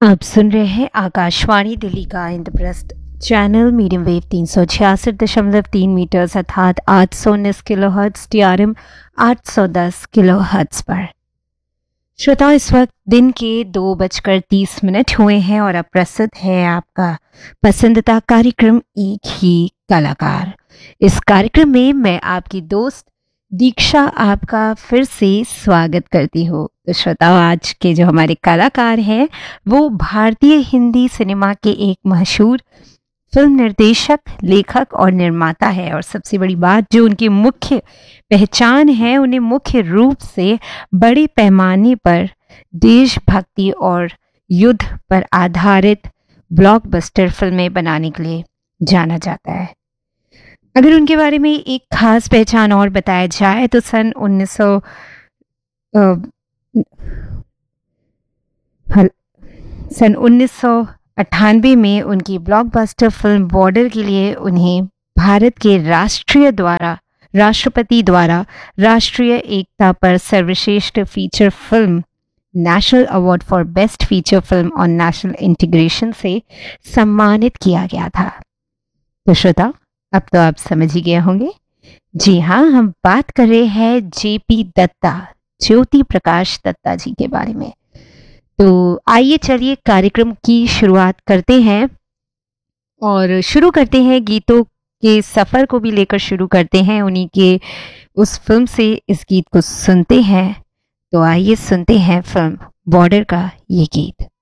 आप सुन रहे हैं आकाशवाणी दिल्ली का Indraprastha channel medium wave 366.3 metres अर्थात 819 किलोहर्ट्ज TRM 810 किलोहर्ट्ज पर। श्रोताओं, इस वक्त दिन के 2:30 हुए हैं और अब प्रस्तुत है आपका पसंदीदा कार्यक्रम एक ही कलाकार। इस कार्यक्रम में मैं आपकी दोस्त दीक्षा आपका फिर से स्वागत करती हूँ। तो श्रोताओं, आज के जो हमारे कलाकार हैं वो भारतीय हिंदी सिनेमा के एक मशहूर फिल्म निर्देशक, लेखक और निर्माता है। और सबसे बड़ी बात, जो उनकी मुख्य पहचान है, उन्हें मुख्य रूप से बड़े पैमाने पर देशभक्ति और युद्ध पर आधारित ब्लॉकबस्टर फिल्में बनाने के लिए जाना जाता है। अगर उनके बारे में एक खास पहचान और बताया जाए तो सन 1998 में उनकी ब्लॉकबस्टर फिल्म बॉर्डर के लिए उन्हें भारत के राष्ट्रपति द्वारा राष्ट्रीय एकता पर सर्वश्रेष्ठ feature film national award for best feature film on national integration से सम्मानित किया गया था। तो श्रोता, अब तो आप समझ ही गए होंगे। जी हाँ, हम बात कर रहे हैं JP दत्ता, ज्योति प्रकाश दत्ता जी के बारे में। तो आइए चलिए कार्यक्रम की शुरुआत करते हैं और शुरू करते हैं गीतों के सफ़र को भी लेकर शुरू करते हैं। उन्हीं के उस फिल्म से इस गीत को सुनते हैं। तो आइए सुनते हैं फिल्म बॉर्डर का ये गीत।